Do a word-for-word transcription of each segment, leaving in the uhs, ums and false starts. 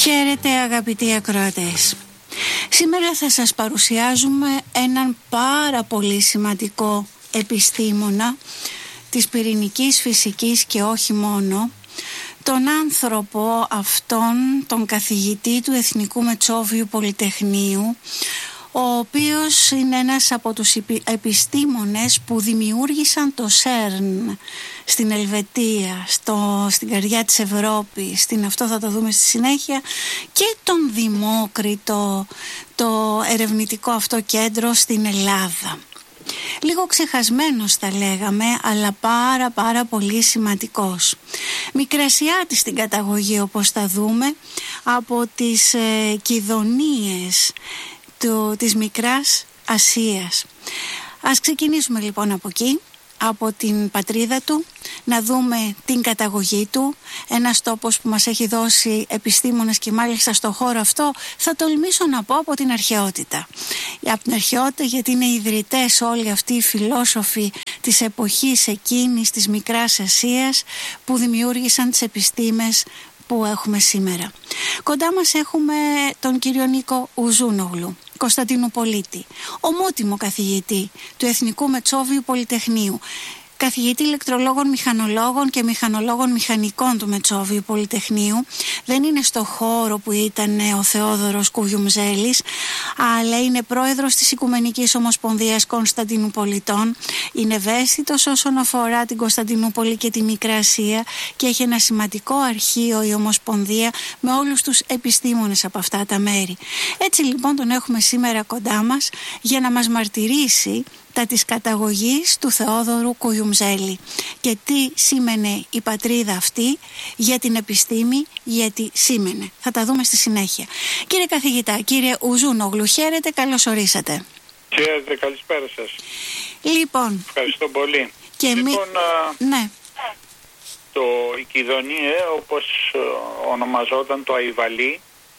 Χαίρετε αγαπητοί ακροατές. Σήμερα θα σας παρουσιάζουμε έναν πάρα πολύ σημαντικό επιστήμονα της πυρηνικής φυσικής και όχι μόνο, τον άνθρωπο αυτόν, τον καθηγητή του Εθνικού Μετσόβιου Πολυτεχνείου, ο οποίος είναι ένας από τους επιστήμονες που δημιούργησαν το σέρν στην Ελβετία, στο, στην καρδιά της Ευρώπης, στην, αυτό θα το δούμε στη συνέχεια, και τον Δημόκριτο, το ερευνητικό αυτό κέντρο στην Ελλάδα. Λίγο ξεχασμένος θα λέγαμε, αλλά πάρα πάρα πολύ σημαντικός. Μικρασιάτης στην καταγωγή, όπως θα δούμε, από τις ε, Κιδωνίες του, της Μικράς Ασίας. Ας ξεκινήσουμε λοιπόν από εκεί, από την πατρίδα του, να δούμε την καταγωγή του, ένας τόπος που μας έχει δώσει επιστήμονες και μάλιστα στο χώρο αυτό θα τολμήσω να πω από την αρχαιότητα. Από την αρχαιότητα, γιατί είναι οι ιδρυτές όλοι αυτοί οι φιλόσοφοι της εποχής εκείνης της Μικράς Ασίας που δημιούργησαν τις επιστήμες που έχουμε σήμερα. Κοντά μας έχουμε τον κύριο Νίκο Ουζούνογλου, Κωνσταντινουπολίτη, ομότιμο καθηγητή του Εθνικού Μετσόβιου Πολυτεχνείου, καθηγητή ηλεκτρολόγων μηχανολόγων και μηχανολόγων μηχανικών του Μετσόβιου Πολυτεχνείου. Δεν είναι στο χώρο που ήταν ο Θεόδωρος Κουβιουμζέλης, αλλά είναι πρόεδρος της Οικουμενικής Ομοσπονδίας Κωνσταντινουπολιτών. Είναι ευαίσθητος όσον αφορά την Κωνσταντινούπολη και τη Μικρά Ασία και έχει ένα σημαντικό αρχείο η Ομοσπονδία με όλους τους επιστήμονες από αυτά τα μέρη. Έτσι λοιπόν τον έχουμε σήμερα κοντά μας για να μας μαρτυρήσει τα της καταγωγής του Θεόδωρου Κουβιουμζέλη και τι σήμαινε η πατρίδα αυτή για την επιστήμη, γιατί σήμαινε. Θα τα δούμε στη συνέχεια. Κύριε καθηγητά, κύριε Ουζούνογλου, χαίρετε, καλώς ορίσατε. Χαίρετε, καλησπέρα σας. Λοιπόν, ευχαριστώ πολύ. Και λοιπόν, μη... α, ναι. το Ικιδονίε, όπως ονομαζόταν το Αϊβαλί,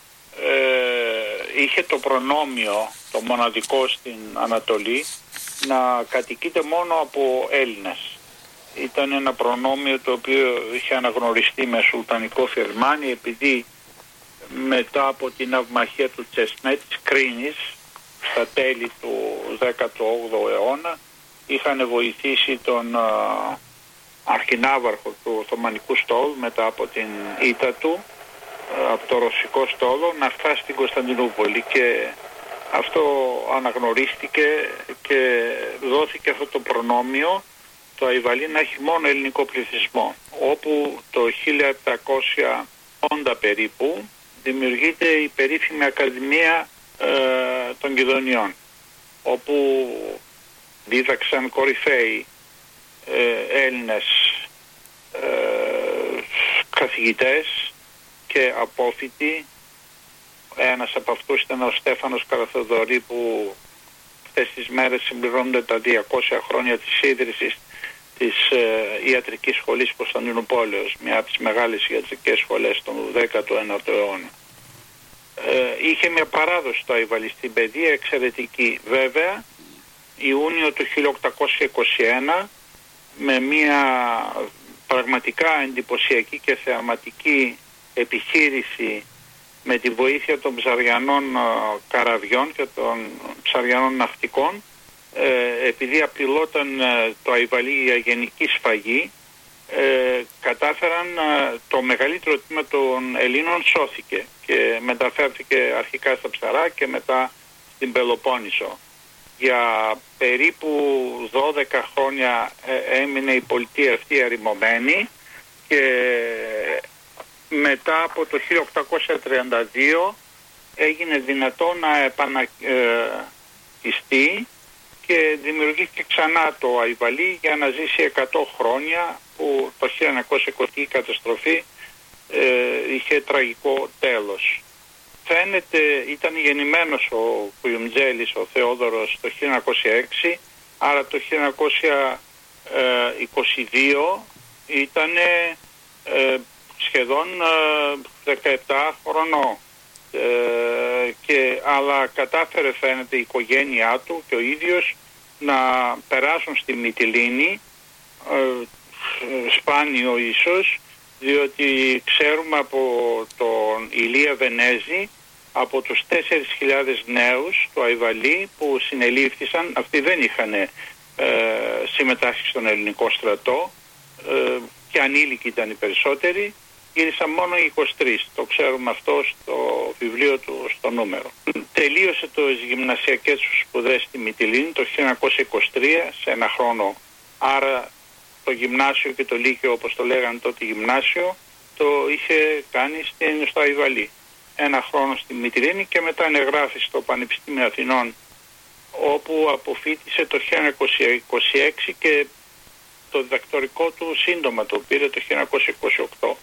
ε, είχε το προνόμιο, το μοναδικό στην Ανατολή, να κατοικείται μόνο από Έλληνες. Ήταν ένα προνόμιο το οποίο είχε αναγνωριστεί με σουλτανικό φιρμάνι, επειδή μετά από την ναυμαχία του Τσεσνέ της Κρίνης στα τέλη του δέκατου όγδοου αιώνα είχαν βοηθήσει τον α, αρχινάβαρχο του Οθωμανικού στόλου μετά από την ήττα του α, από το ρωσικό στόλο να φτάσει στην Κωνσταντινούπολη, και αυτό αναγνωρίστηκε και δόθηκε αυτό το προνόμιο, το Αϊβαλί, να έχει μόνο ελληνικό πληθυσμό, όπου το χίλια επτακόσια ογδόντα περίπου δημιουργείται η περίφημη Ακαδημία ε, των Κιδωνιών, όπου δίδαξαν κορυφαίοι ε, Έλληνες ε, καθηγητές και απόφοιτοι. Ένας από αυτούς ήταν ο Στέφανος Καραθοδωρή, που αυτές τις μέρες συμπληρώνονται τα διακόσια χρόνια της ίδρυσης της ε, Ιατρικής Σχολής Κωνσταντινουπόλεως, μια από τις μεγάλες ιατρικές σχολές του δέκατου ένατου αιώνα. Ε, είχε μια παράδοση στο Αϊβαλί στην παιδεία εξαιρετική. Βέβαια, Ιούνιο του χίλια οκτακόσια είκοσι ένα, με μια πραγματικά εντυπωσιακή και θεαματική επιχείρηση με τη βοήθεια των ψαριανών καραβιών και των ψαριανών ναυτικών, ε, επειδή απειλόταν ε, το Αϊβαλί για γενική σφαγή, ε, κατάφεραν ε, το μεγαλύτερο τμήμα των Ελλήνων σώθηκε και μεταφέρθηκε αρχικά στα Ψαρά και μετά στην Πελοπόννησο. Για περίπου δώδεκα χρόνια ε, έμεινε η πολιτεία αυτή ερημωμένη, και μετά από το χίλια οκτακόσια τριάντα δύο έγινε δυνατό να επανακιστεί και δημιουργήθηκε ξανά το Αϊβαλί για να ζήσει εκατό χρόνια, που το χίλια εννιακόσια είκοσι η καταστροφή ε, είχε τραγικό τέλος. Φαίνεται ήταν γεννημένος ο Κουβιουμζέλης, ο Θεόδωρος, το χίλια εννιακόσια έξι, άρα το χίλια εννιακόσια είκοσι δύο ήταν ε, σχεδόν δεκαεπτά χρονών, ε, και, αλλά κατάφερε, φαίνεται, η οικογένειά του και ο ίδιος να περάσουν στη Μυτιλήνη, ε, σπάνιο ίσως, διότι ξέρουμε από τον Ηλία Βενέζη, από τους τέσσερις χιλιάδες νέους του Αϊβαλή που συνελήφθησαν, αυτοί δεν είχαν ε, συμμετάσχει στον ελληνικό στρατό ε, και ανήλικοι ήταν οι περισσότεροι, γύρισαν μόνο οι είκοσι τρεις. Το ξέρουμε αυτό στο βιβλίο του, στο νούμερο. Τελείωσε τις γυμνασιακές του σπουδές στη Μυτιλήνη το χίλια εννιακόσια είκοσι τρία σε ένα χρόνο. Άρα το γυμνάσιο και το λύκειο, όπως το λέγανε τότε γυμνάσιο, το είχε κάνει στην, στο Αϊβαλή. Ένα χρόνο στη Μυτιλήνη και μετά εγγράφη στο Πανεπιστήμιο Αθηνών, όπου αποφοίτησε το χίλια εννιακόσια είκοσι έξι και το διδακτορικό του σύντομα το πήρε το χίλια εννιακόσια είκοσι οκτώ.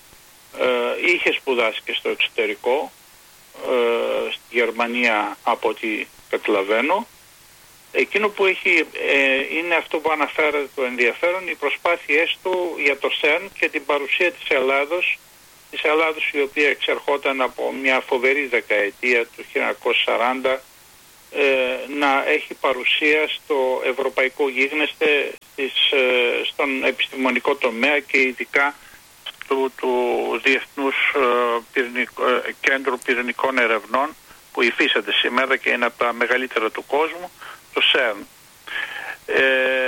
Ε, είχε σπουδάσει και στο εξωτερικό, ε, στη Γερμανία από ό,τι καταλαβαίνω. Εκείνο που έχει ε, είναι αυτό που αναφέρατε το ενδιαφέρον, οι προσπάθειές του για το ΣΕΡΝ και την παρουσία της Ελλάδος, της Ελλάδος η οποία εξερχόταν από μια φοβερή δεκαετία του χίλια εννιακόσια σαράντα ε, να έχει παρουσία στο ευρωπαϊκό γίγνεσθε, στις, ε, στον επιστημονικό τομέα και ειδικά του, του Διεθνούς ε, πυρηνικ, ε, Κέντρου Πυρηνικών Ερευνών που υφίσταται σήμερα και είναι από τα μεγαλύτερα του κόσμου, το ΣΕΡΝ. Ε,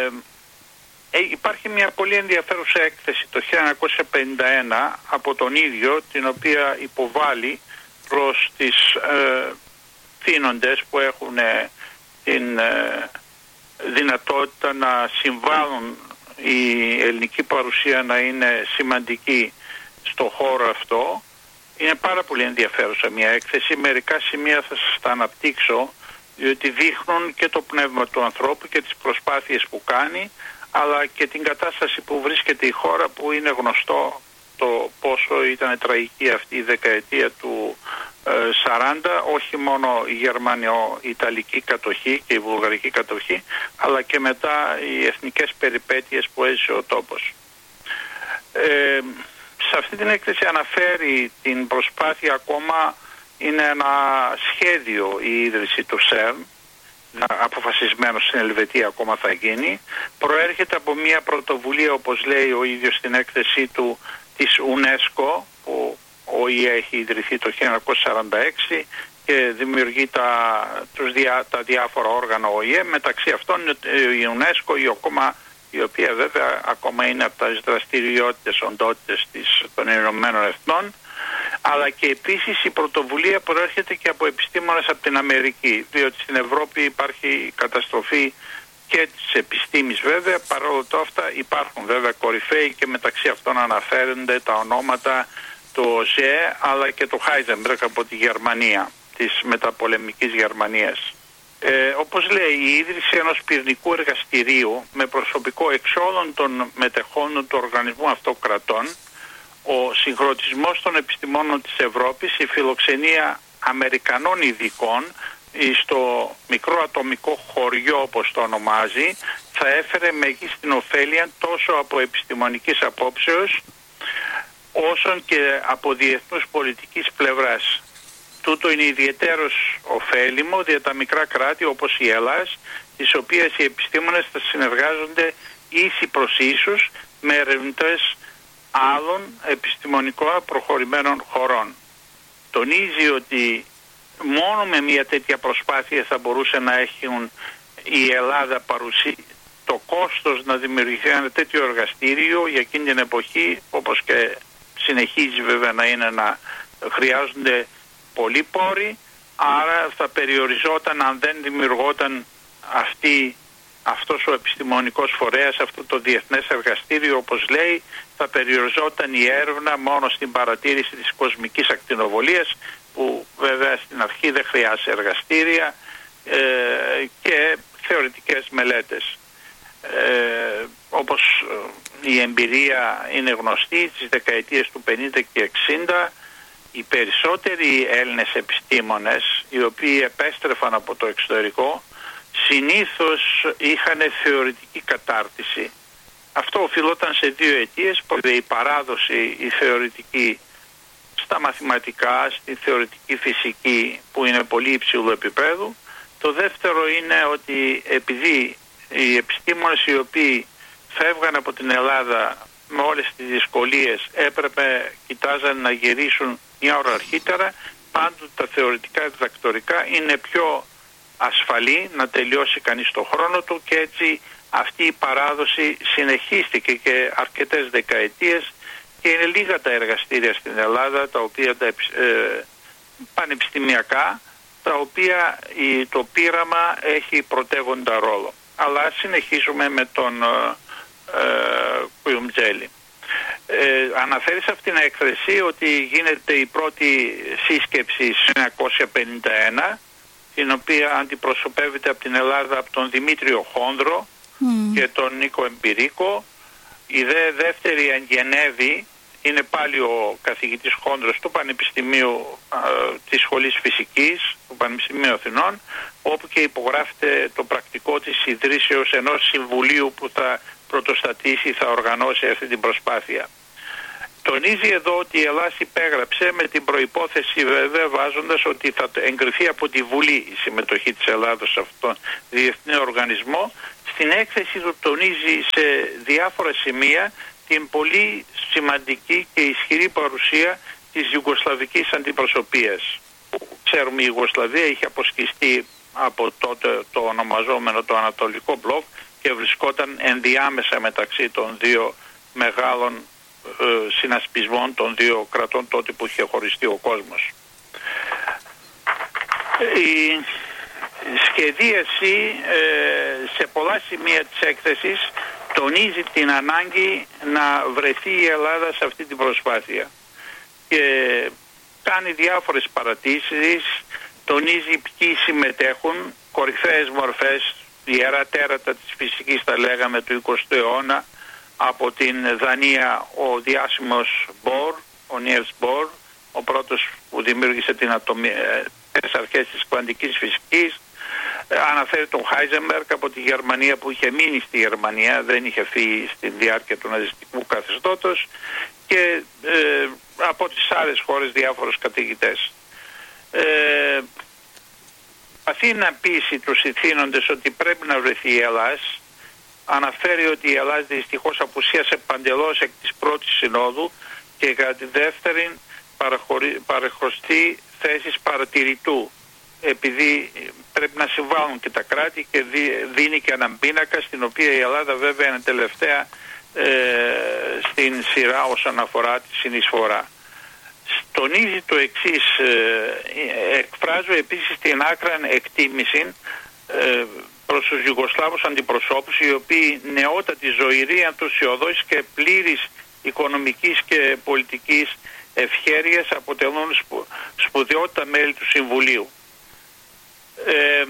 ε, υπάρχει μια πολύ ενδιαφέρουσα έκθεση το χίλια εννιακόσια πενήντα ένα από τον ίδιο, την οποία υποβάλλει προς τις ε, θύνοντες που έχουν ε, την ε, δυνατότητα να συμβάλλουν η ελληνική παρουσία να είναι σημαντική στο χώρο αυτό. Είναι πάρα πολύ ενδιαφέρουσα μια έκθεση. Μερικά σημεία θα σας τα αναπτύξω, διότι δείχνουν και το πνεύμα του ανθρώπου και τις προσπάθειες που κάνει, αλλά και την κατάσταση που βρίσκεται η χώρα, που είναι γνωστό το πόσο ήταν τραγική αυτή η δεκαετία του ε, σαράντα, όχι μόνο η γερμανο-ιταλική κατοχή και η βουλγαρική κατοχή, αλλά και μετά οι εθνικές περιπέτειες που έζησε ο τόπος. Ε, σε αυτή την έκθεση αναφέρει την προσπάθεια, ακόμα είναι ένα σχέδιο η ίδρυση του ΣΕΡΝ, αποφασισμένο στην Ελβετία ακόμα θα γίνει, προέρχεται από μια πρωτοβουλία, όπως λέει ο ίδιος στην έκθεσή του, της UNESCO, που ο ΙΕ έχει ιδρυθεί το χίλια εννιακόσια σαράντα έξι και δημιουργεί τα, τους διά, τα διάφορα όργανα ο ΙΕ, μεταξύ αυτών η UNESCO, η, ακόμα, η οποία βέβαια ακόμα είναι από τις δραστηριότητες οντότητες της, των Ηνωμένων Εθνών, αλλά και επίσης η πρωτοβουλία προέρχεται και από επιστήμονες από την Αμερική, διότι στην Ευρώπη υπάρχει καταστροφή και της επιστήμης βέβαια. Παρόλο το αυτά υπάρχουν βέβαια κορυφαίοι και μεταξύ αυτών αναφέρονται τα ονόματα του ΟΖΕ αλλά και του Χάιζενμπεργκ από τη Γερμανία, της μεταπολεμικής Γερμανίας. Ε, όπως λέει, η ίδρυση ενός πυρηνικού εργαστηρίου με προσωπικό εξ όλων των μετεχόντων του οργανισμού αυτοκρατών, ο συγχρονισμός των επιστημόνων της Ευρώπης, η φιλοξενία Αμερικανών ειδικών στο μικρό ατομικό χωριό, όπως το ονομάζει, θα έφερε μεγίστην ωφέλεια τόσο από επιστημονικής απόψεως όσον και από διεθνούς πολιτικής πλευράς. Τούτο είναι ιδιαιτέρως ωφέλιμο για τα μικρά κράτη όπως η Ελλάδα, τις οποίες οι επιστήμονες θα συνεργάζονται ίση προς ίσους με ερευνητές άλλων επιστημονικών προχωρημένων χωρών. Τονίζει ότι μόνο με μια τέτοια προσπάθεια θα μπορούσε να έχουν η Ελλάδα παρουσία, το κόστος να δημιουργηθεί ένα τέτοιο εργαστήριο για εκείνη την εποχή, όπως και συνεχίζει βέβαια να είναι, να χρειάζονται πολλοί πόροι, άρα θα περιοριζόταν, αν δεν δημιουργόταν αυτή, αυτός ο επιστημονικός φορέας, αυτό το διεθνές εργαστήριο, όπως λέει, θα περιοριζόταν η έρευνα μόνο στην παρατήρηση της κοσμικής ακτινοβολίας, που βέβαια στην αρχή δεν χρειάζεται εργαστήρια, ε, και θεωρητικές μελέτες. Ε, όπως η εμπειρία είναι γνωστή, στις δεκαετίες του πενήντα και εξήντα οι περισσότεροι Έλληνες επιστήμονες, οι οποίοι επέστρεφαν από το εξωτερικό, συνήθως είχαν θεωρητική κατάρτιση. Αυτό οφειλόταν σε δύο αιτίες. Η παράδοση, η θεωρητική στα μαθηματικά, στη θεωρητική φυσική, που είναι πολύ υψηλού επίπεδου. Το δεύτερο είναι ότι επειδή οι επιστήμονες οι οποίοι φεύγαν από την Ελλάδα με όλες τις δυσκολίες έπρεπε, κοιτάζαν να γυρίσουν μια ώρα αρχίτερα. Πάντοτε τα θεωρητικά διδακτορικά είναι πιο ασφαλή να τελειώσει κανείς το χρόνο του, και έτσι αυτή η παράδοση συνεχίστηκε και αρκετές δεκαετίες, και είναι λίγα τα εργαστήρια στην Ελλάδα, τα οποία τα, ε, πανεπιστημιακά, τα οποία η, το πείραμα έχει πρωτεύοντα ρόλο. Αλλά συνεχίζουμε με τον ε, Κουιουμτζέλη. Ε, αναφέρει σε αυτήν την έκθεση ότι γίνεται η πρώτη σύσκεψη χίλια εννιακόσια πενήντα ένα, την οποία αντιπροσωπεύεται από την Ελλάδα από τον Δημήτριο Χόνδρο mm. και τον Νίκο Εμπειρίκο. Η δε δεύτερη εν Γενέβη είναι πάλι ο καθηγητής Χόνδρος του Πανεπιστημίου α, της Σχολής Φυσικής του Πανεπιστημίου Αθηνών, όπου και υπογράφεται το πρακτικό της ιδρύσεως ενός συμβουλίου που θα πρωτοστατήσει, θα οργανώσει αυτή την προσπάθεια. Τονίζει εδώ ότι η Ελλάδα υπέγραψε με την προϋπόθεση, βέβαια, βάζοντας ότι θα εγκριθεί από τη Βουλή η συμμετοχή της Ελλάδος σε αυτόν τον διεθνή οργανισμό. Στην έκθεση του τονίζει σε διάφορα σημεία την πολύ σημαντική και ισχυρή παρουσία της Ιουγκοσλαβικής αντιπροσωπείας. Ξέρουμε, η Ιουγκοσλαβία είχε αποσκιστεί από τότε το ονομαζόμενο το Ανατολικό Μπλοκ και βρισκόταν ενδιάμεσα μεταξύ των δύο μεγάλων ε, συνασπισμών των δύο κρατών τότε που είχε χωριστεί ο κόσμος. Η σχεδίαση ε, σε πολλά σημεία της έκθεσης τονίζει την ανάγκη να βρεθεί η Ελλάδα σε αυτή την προσπάθεια και κάνει διάφορες παρατήσεις, τονίζει ποιοι συμμετέχουν, κορυφαίες μορφές, ιερά τέρατα της φυσικής, τα λέγαμε, του εικοστού αιώνα, από την Δανία ο διάσημος Μπορ, ο Νιέλς Μπορ, ο πρώτος που δημιούργησε την ατομία, τις αρχές της κουαντικής φυσικής. Αναφέρει τον Χάιζενμπεργκ από τη Γερμανία, που είχε μείνει στη Γερμανία, δεν είχε φύγει στη διάρκεια του ναζιστικού καθεστώτος, και ε, από τις άλλες χώρες διάφορους καθηγητές. Ε, Προσπαθεί να πείσει τους ηθήνοντες ότι πρέπει να βρεθεί η Ελλάδα. Αναφέρει ότι η Ελλάδα δυστυχώς απουσίασε παντελώς εκ της πρώτης συνόδου και κατά τη δεύτερη παρεχωστεί θέσεις παρατηρητού, επειδή πρέπει να συμβάλλουν και τα κράτη, και δίνει και έναν πίνακα, στην οποία η Ελλάδα βέβαια είναι τελευταία ε, στην σειρά όσον αφορά τη συνεισφορά. Τονίζει το εξής, ε, εκφράζω επίσης την άκραν εκτίμηση ε, προς τους Ιουγκοσλάβους αντιπροσώπους, οι οποίοι νεότατοι, ζωηροί, ενθουσιοδόσεις και πλήρης οικονομικής και πολιτικής ευχέρειας αποτελούν σπου, σπουδαιότητα μέλη του Συμβουλίου. Ε,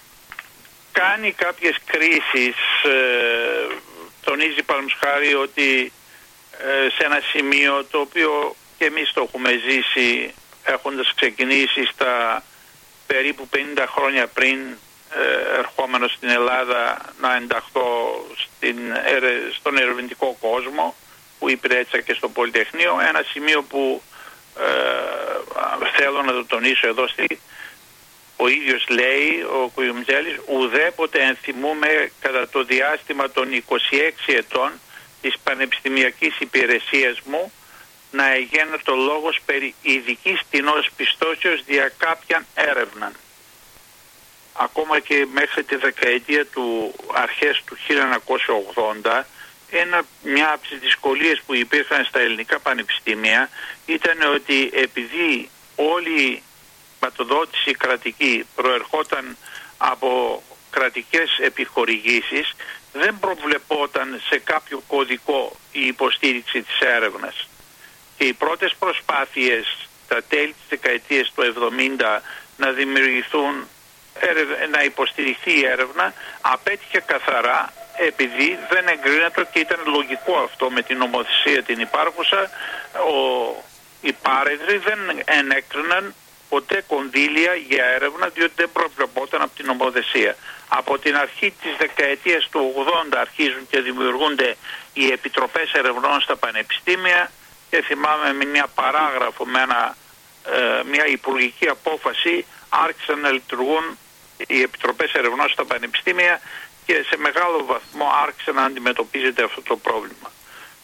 κάνει κάποιες κρίσεις, ε, τονίζει παραδείγματος χάρη ότι ε, σε ένα σημείο το οποίο και εμείς το έχουμε ζήσει έχοντας ξεκινήσει στα περίπου πενήντα χρόνια πριν, ε, ερχόμενος στην Ελλάδα να ενταχθώ στην, στον ερευνητικό κόσμο που υπηρέτησα και στο Πολυτεχνείο, ένα σημείο που ε, θέλω να το τονίσω εδώ, στη, ο ίδιος λέει ο Κουιουμτζέλης, ουδέποτε ενθυμούμε κατά το διάστημα των είκοσι έξι ετών της πανεπιστημιακής υπηρεσίας μου να εγένε το λόγος περί ειδικής κοινώς πιστώσεως δια κάποιαν έρευναν. Ακόμα και μέχρι τη δεκαετία του αρχές του χίλια εννιακόσια ογδόντα, ένα, μια από τις δυσκολίες που υπήρχαν στα ελληνικά πανεπιστήμια ήταν ότι επειδή όλη η χρηματοδότηση κρατική προερχόταν από κρατικές επιχορηγήσεις, δεν προβλεπόταν σε κάποιο κωδικό η υποστήριξη της έρευνας. Και οι πρώτες προσπάθειες τα τέλη της δεκαετίας του εβδομήντα να δημιουργηθούν, να υποστηριχθεί η έρευνα, απέτυχε καθαρά επειδή δεν εγκρίνεται, και ήταν λογικό αυτό με την νομοθεσία την υπάρχουσα. Ο, οι πάρεδροι δεν ενέκριναν ποτέ κονδύλια για έρευνα, διότι δεν προβλεπόταν από την νομοθεσία. Από την αρχή της δεκαετίας του ογδόντα αρχίζουν και δημιουργούνται οι επιτροπές ερευνών στα πανεπιστήμια, και θυμάμαι με μια παράγραφο, με ένα, ε, μια υπουργική απόφαση άρχισαν να λειτουργούν οι επιτροπές ερευνών στα πανεπιστήμια και σε μεγάλο βαθμό άρχισε να αντιμετωπίζεται αυτό το πρόβλημα.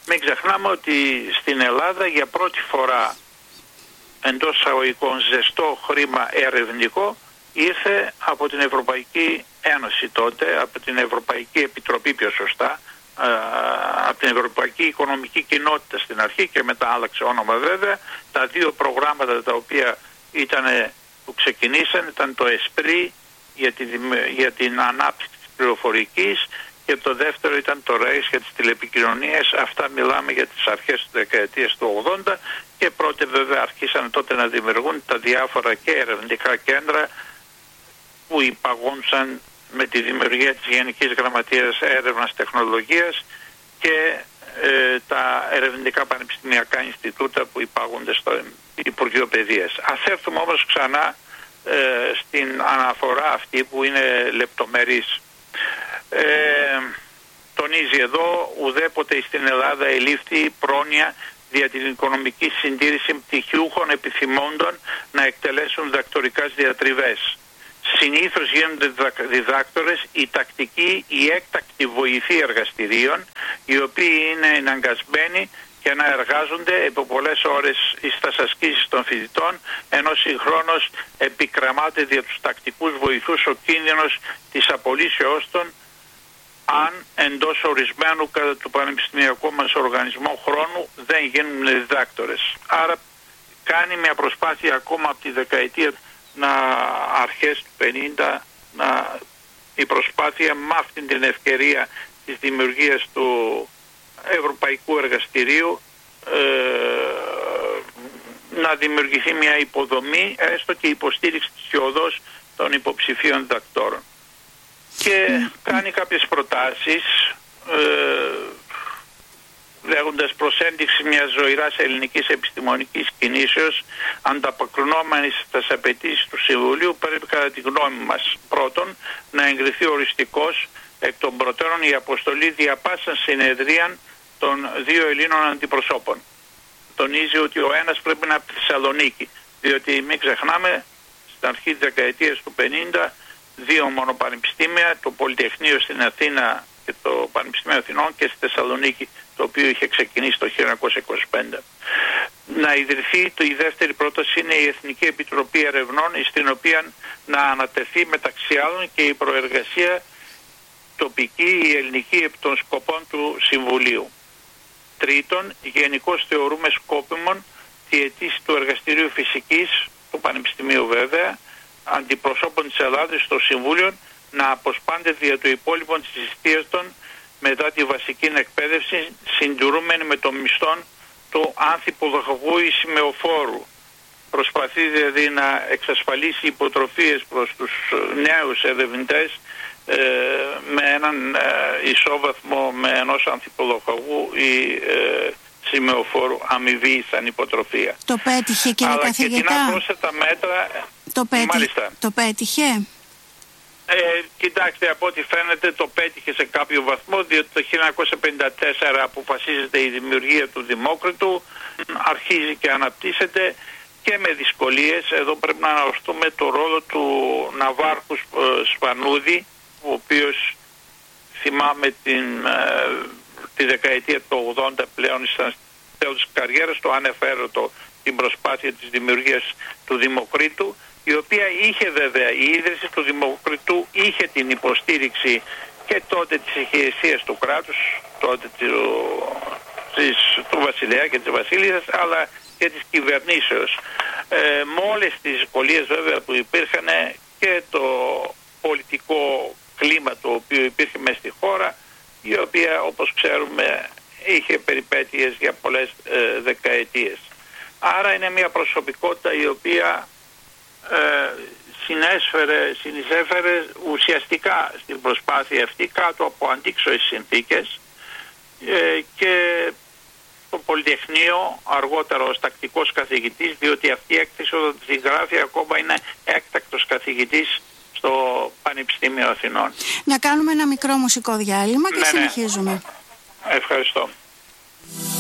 Μην ξεχνάμε ότι στην Ελλάδα για πρώτη φορά εντός εισαγωγικών ζεστό χρήμα ερευνητικό ήρθε από την Ευρωπαϊκή Ένωση τότε, από την Ευρωπαϊκή Επιτροπή πιο σωστά, από την Ευρωπαϊκή Οικονομική Κοινότητα στην αρχή και μετά άλλαξε όνομα βέβαια. Τα δύο προγράμματα τα οποία ήταν, που ξεκινήσαν ήταν το ΕΣΠΡΙ για, τη, για την ανάπτυξη της πληροφορικής και το δεύτερο ήταν το ΡΕΙΣ για τις τηλεπικοινωνίες. Αυτά μιλάμε για τις αρχές της δεκαετίας του ογδόντα και πρώτα βέβαια αρχίσαν τότε να δημιουργούν τα διάφορα και ερευνητικά κέντρα που υπαγόντουσαν με τη δημιουργία της Γενικής Γραμματείας Έρευνας Τεχνολογίας και ε, τα ερευνητικά πανεπιστημιακά Ινστιτούτα που υπάγονται στο Υπουργείο Παιδείας. Ας έρθουμε όμως ξανά ε, στην αναφορά αυτή που είναι λεπτομερής. Ε, τονίζει εδώ ουδέποτε στην Ελλάδα ελήφθη πρόνοια δια την οικονομική συντήρηση πτυχιούχων επιθυμώντων να εκτελέσουν διδακτορικές διατριβές. Συνήθως γίνονται διδάκτορες οι τακτικοί, οι έκτακτοι βοηθοί εργαστηρίων, οι οποίοι είναι εναγκασμένοι και να εργάζονται επί πολλές ώρες στις ασκήσεις των φοιτητών, ενώ συγχρόνως επικραμάται δια τους τακτικούς βοηθούς ο κίνδυνος της απολύσεώς των αν εντός ορισμένου κατά του πανεπιστημιακού μας οργανισμού χρόνου δεν γίνουν διδάκτορες. Άρα κάνει μια προσπάθεια ακόμα από τη δεκαετία να αρχές του πενήντα να, η προσπάθεια με αυτήν την ευκαιρία της δημιουργίας του Ευρωπαϊκού Εργαστηρίου ε, να δημιουργηθεί μια υποδομή έστω και υποστήριξη της οδός των υποψηφίων διδακτόρων. Και κάνει κάποιες προτάσεις ε, λέγοντας προς ένδειξη μιας ζωηράς ελληνικής επιστημονικής κινήσεως ανταποκρινόμενης στις απαιτήσεις του Συμβουλίου πρέπει κατά τη γνώμη μας πρώτον να εγκριθεί οριστικώς εκ των προτέρων η αποστολή διαπάσαν συνεδρίαν των δύο Ελλήνων αντιπροσώπων. Τονίζει ότι ο ένας πρέπει να είναι από τη Θεσσαλονίκη, διότι μην ξεχνάμε στην αρχή της δεκαετίας του πενήντα δύο μόνο πανεπιστήμια, το Πολυτεχνείο στην Αθήνα και το Πανεπιστήμιο Αθηνών και στη Θεσσαλονίκη, το οποίο είχε ξεκινήσει το χίλια εννιακόσια είκοσι πέντε. Να ιδρυθεί, το, η δεύτερη πρόταση είναι η Εθνική Επιτροπή Ερευνών, στην οποία να ανατεθεί μεταξύ άλλων και η προεργασία τοπική, η ελληνική επί των σκοπών του Συμβουλίου. Τρίτον, γενικώς θεωρούμε σκόπιμον τη αιτήση του Εργαστηρίου Φυσικής, του Πανεπιστημίου βέβαια, αντιπροσώπων της Ελλάδας στο Συμβούλιο να αποσπάνται δια του υπόλοιπων της αιστείας των μετά τη βασική εκπαίδευση συντηρούμενη με τον μισθόν του άνθιποδοχαγού ή σημεοφόρου. Προσπαθεί δηλαδή να εξασφαλίσει υποτροφίες προς τους νέους ερευνητές ε, με έναν ε, ισόβαθμο με ενός ανθιποδοχαγού ή ε, σημεοφόρου αμοιβή σαν υποτροφία. Το πέτυχε κύριε Αλλά καθηγητά. Και κοινά πρόσθετα μέτρα. Το, πέτυχε. Μάλιστα. Το πέτυχε. Ε, κοιτάξτε, από ό,τι φαίνεται το πέτυχε σε κάποιο βαθμό, διότι το χίλια εννιακόσια πενήντα τέσσερα αποφασίζεται η δημιουργία του Δημόκριτου, αρχίζει και αναπτύσσεται και με δυσκολίες. Εδώ πρέπει να αναρωτούμε το ρόλο του Ναβάρχου ε, Σπανούδη, ο οποίος θυμάμαι την, ε, τη δεκαετία του ογδόντα πλέον στα τέλος της καριέρας του, ανέφερε το, την προσπάθεια της δημιουργίας του Δημοκρίτου, η οποία είχε βέβαια, η ίδρυση του Δημοκριτού είχε την υποστήριξη και τότε της ηγεσίας του κράτους, τότε του, της, του βασιλέα και της βασίλισσας, αλλά και της κυβερνήσεως. Ε, με όλες τις δυσκολίες βέβαια που υπήρχαν και το πολιτικό κλίμα το οποίο υπήρχε μέσα στη χώρα, η οποία όπως ξέρουμε είχε περιπέτειες για πολλές ε, δεκαετίες. Άρα είναι μια προσωπικότητα η οποία ε, συνέσφερε, συνεισέφερε ουσιαστικά στην προσπάθεια αυτή κάτω από αντίξωες συνθήκες ε, και το Πολυτεχνείο αργότερα ως τακτικός καθηγητής, διότι αυτή η έκθεση όταν τη γράφει ακόμα είναι έκτακτος καθηγητής στο Πανεπιστήμιο Αθηνών. Να κάνουμε ένα μικρό μουσικό διάλειμμα και ναι, συνεχίζουμε. Ναι. Ευχαριστώ.